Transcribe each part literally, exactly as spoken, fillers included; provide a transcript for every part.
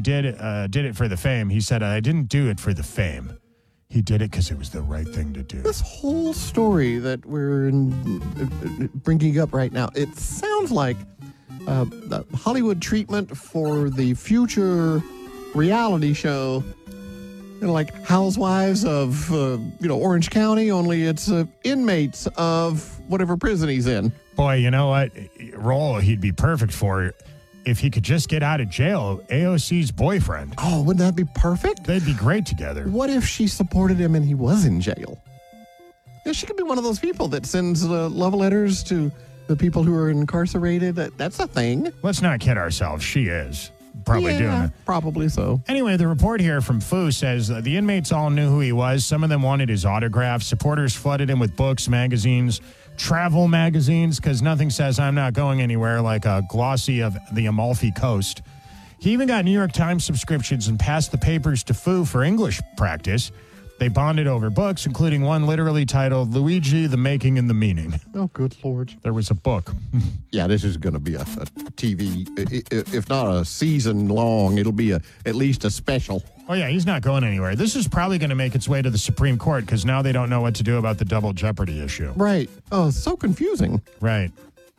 did uh, did it for the fame. He said, I didn't do it for the fame. He did it because it was the right thing to do. This whole story that we're in, bringing up right now, it sounds like uh, the Hollywood treatment for the future reality show, you know, like Housewives of, uh, you know, Orange County, only it's uh, inmates of whatever prison he's in. Boy, you know what role he'd be perfect for if he could just get out of jail, A O C's boyfriend. Oh, wouldn't that be perfect? They'd be great together. What if she supported him and he was in jail? Yeah, she could be one of those people that sends uh, love letters to the people who are incarcerated. That, that's a thing. Let's not kid ourselves. She is probably yeah, doing it. Probably so. Anyway, the report here from Fu says uh, the inmates all knew who he was. Some of them wanted his autograph. Supporters flooded him with books, magazines, travel magazines, because nothing says I'm not going anywhere like a glossy of the Amalfi Coast. He even got New York Times subscriptions and passed the papers to Fu for English practice. They bonded over books, including one literally titled Luigi, the Making and the Meaning. Oh, good Lord. There was a book. Yeah, this is going to be a, a T V, if not a season long, it'll be a, at least a special. Oh, yeah, he's not going anywhere. This is probably going to make its way to the Supreme Court because now they don't know what to do about the double jeopardy issue. Right. Oh, so confusing. Right.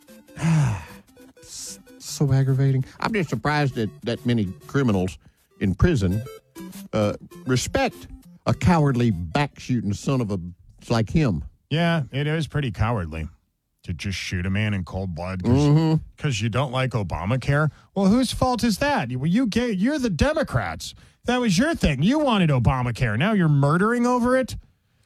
So aggravating. I'm just surprised that that many criminals in prison uh, respect a cowardly back-shooting son of a like him. Yeah, it is pretty cowardly to just shoot a man in cold blood because mm-hmm. you don't like Obamacare. Well, whose fault is that? You, you gave, you're the Democrats. That was your thing. You wanted Obamacare. Now you're murdering over it?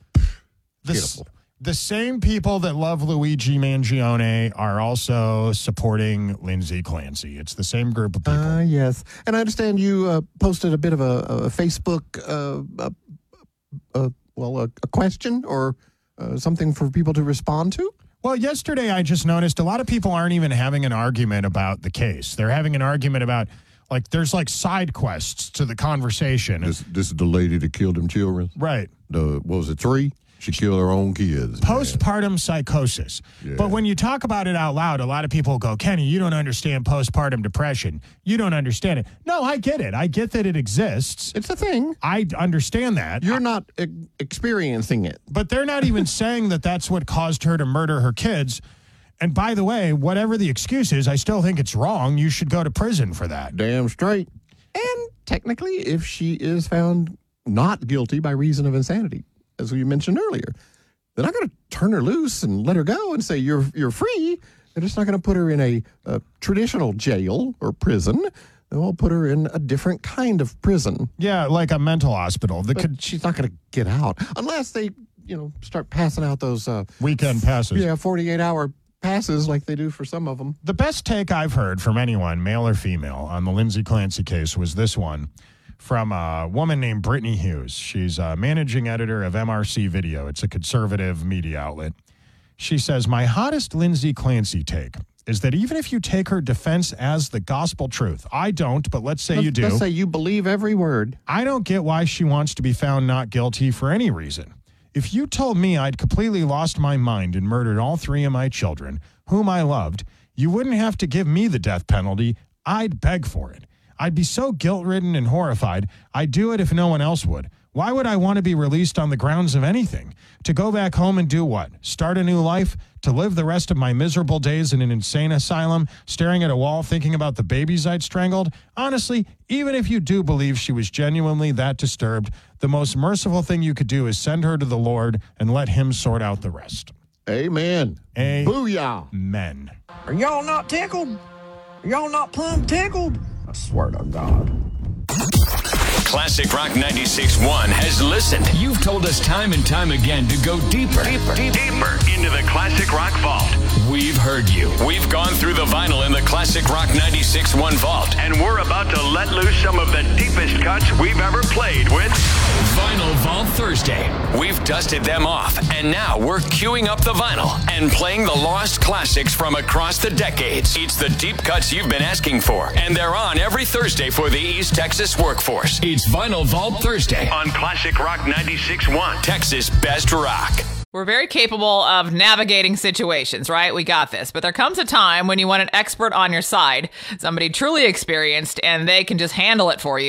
The, Beautiful. The same people that love Luigi Mangione are also supporting Lindsay Clancy. It's the same group of people. Uh, yes. And I understand you uh, posted a bit of a, a Facebook, uh, a, a, well, a, a question or uh, something for people to respond to? Well, yesterday I just noticed a lot of people aren't even having an argument about the case. They're having an argument about, like, there's like side quests to the conversation. This, this is the lady that killed them children? Right. The, what was it, three? She killed her own kids. Postpartum man. psychosis. Yeah. But when you talk about it out loud, a lot of people go, Kenny, you don't understand postpartum depression. You don't understand it. No, I get it. I get that it exists. It's a thing. I understand that. You're not e- experiencing it. But they're not even saying that that's what caused her to murder her kids. And by the way, whatever the excuse is, I still think it's wrong. You should go to prison for that. Damn straight. And technically, if she is found not guilty by reason of insanity, as we mentioned earlier, they're not going to turn her loose and let her go and say you're you're free. They're just not going to put her in a, a traditional jail or prison. They'll put her in a different kind of prison. Yeah, like a mental hospital. The could, she's not going to get out unless they, you know, start passing out those uh, weekend passes. Yeah, forty-eight hour passes like they do for some of them. The best take I've heard from anyone, male or female, on the Lindsay Clancy case was this one from a woman named Brittany Hughes. She's a managing editor of M R C Video. It's a conservative media outlet. She says, my hottest Lindsay Clancy take is that even if you take her defense as the gospel truth, I don't, but let's say let's, you do. Let's say you believe every word. I don't get why she wants to be found not guilty for any reason. If you told me I'd completely lost my mind and murdered all three of my children, whom I loved, you wouldn't have to give me the death penalty. I'd beg for it. I'd be so guilt-ridden and horrified, I'd do it if no one else would. Why would I want to be released on the grounds of anything? To go back home and do what? Start a new life? To live the rest of my miserable days in an insane asylum, staring at a wall thinking about the babies I'd strangled? Honestly, even if you do believe she was genuinely that disturbed, the most merciful thing you could do is send her to the Lord and let him sort out the rest. Amen. A- Booyah. Men. Are y'all not tickled? Are y'all not plumb tickled? I swear to God. Classic Rock ninety-six point one has listened. You've told us time and time again to go deeper. Deeper, deeper into the Classic Rock Vault. We've heard you. We've gone through the vinyl in the Classic Rock ninety-six point one Vault, and we're about to let loose some of the deepest cuts we've ever played with Vinyl Vault Thursday. We've dusted them off, and now we're queuing up the vinyl and playing the lost classics from across the decades. It's the deep cuts you've been asking for, and they're on every Thursday for the East Texas workforce. It's Vinyl Vault Thursday on Classic Rock ninety-six point one, Texas Best Rock. We're very capable of navigating situations, right? We got this. But there comes a time when you want an expert on your side, somebody truly experienced, and they can just handle it for you.